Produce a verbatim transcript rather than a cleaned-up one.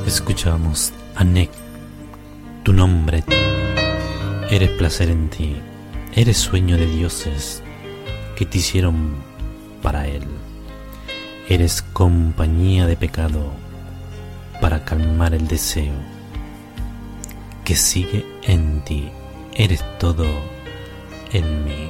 Escuchamos a Nek, tu nombre, eres placer en ti, eres sueño de dioses que te hicieron para él, eres compañía de pecado para calmar el deseo que sigue en ti, eres todo en mí.